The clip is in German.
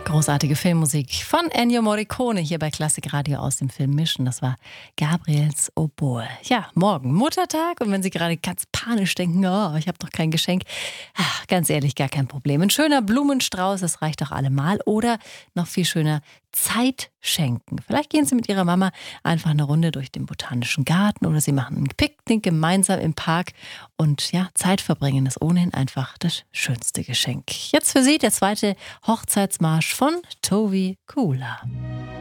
Großartige Filmmusik von Ennio Morricone hier bei Klassik Radio aus dem Film Mission. Das war Gabriels Oboe. Ja, morgen Muttertag und wenn Sie gerade ganz panisch denken, oh, ich habe doch kein Geschenk, ganz ehrlich, gar kein Problem. Ein schöner Blumenstrauß, das reicht doch allemal. Oder noch viel schöner, Zeit schenken. Vielleicht gehen Sie mit Ihrer Mama einfach eine Runde durch den Botanischen Garten oder Sie machen ein Picknick gemeinsam im Park und ja, Zeit verbringen ist ohnehin einfach das schönste Geschenk. Jetzt für Sie der zweite Hochzeitsmarsch von Tovi Kula.